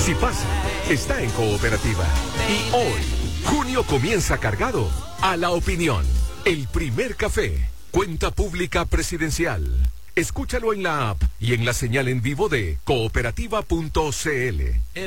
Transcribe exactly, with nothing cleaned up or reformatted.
Si pasa, está en Cooperativa. Y hoy, junio comienza cargado a la opinión. El primer café, cuenta pública presidencial. Escúchalo en la app y en la señal en vivo de cooperativa punto c l.